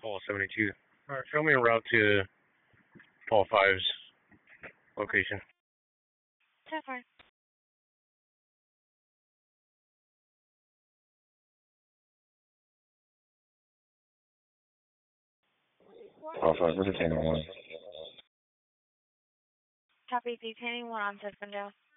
Paul 72. Alright, show me a route to Paul 5's location. 10-4. Paul 5, what's the 10-1? Copy, detaining 1 on Tuscan Joe.